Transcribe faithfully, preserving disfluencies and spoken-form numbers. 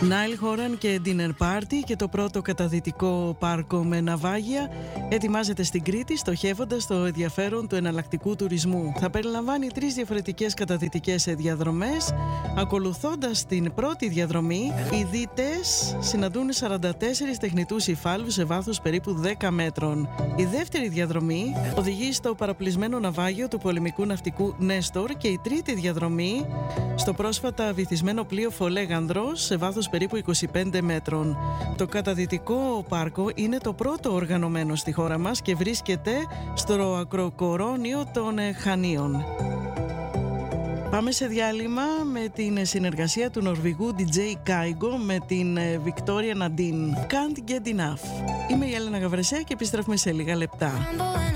Νάιλ Χόραν και Dinner Party και το πρώτο καταδυτικό πάρκο με ναυάγια ετοιμάζεται στην Κρήτη, στοχεύοντας το ενδιαφέρον του εναλλακτικού τουρισμού. Θα περιλαμβάνει τρεις διαφορετικές καταδυτικές διαδρομές. Ακολουθώντας την πρώτη διαδρομή, οι δίτες συναντούν σαράντα τέσσερις τεχνητούς υφάλους σε βάθος περίπου δέκα μέτρων. Η δεύτερη διαδρομή οδηγεί στο παραπλησμένο ναυάγιο του πολεμικού ναυτικού Νέστορ και η τρίτη διαδρομή στο πρόσφατα βυθισμένο πλοίο Φολέγανδρος σε βάθος περίπου είκοσι πέντε μέτρων. Το καταδυτικό πάρκο είναι το πρώτο οργανωμένο στη χώρα μας και βρίσκεται στο ακροκορώνιο των Χανίων. Πάμε σε διάλειμμα με την συνεργασία του Νορβηγού ντι τζέι Kygo με την Victoria Nadine. Can't get enough. Είμαι η Έλενα Γαβρεσέ και επιστρέφουμε σε λίγα λεπτά.